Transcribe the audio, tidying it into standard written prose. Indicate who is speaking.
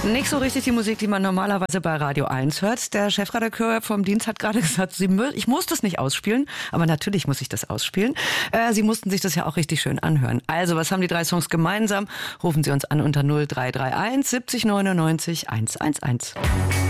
Speaker 1: Nicht so richtig die Musik, die man normalerweise bei Radio 1 hört. Der Chefredakteur vom Dienst hat gerade gesagt, ich muss das nicht ausspielen, aber natürlich muss ich das ausspielen. Sie mussten sich das ja auch richtig schön anhören. Also, was haben die 3 Songs gemeinsam? Rufen Sie uns an unter 0331 70 99 111.